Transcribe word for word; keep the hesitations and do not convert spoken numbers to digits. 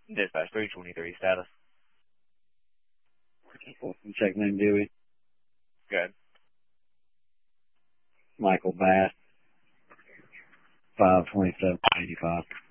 Dispatch three twenty-three status. Check name Dewey. Good. Michael Bass. five twenty-seven eighty-five.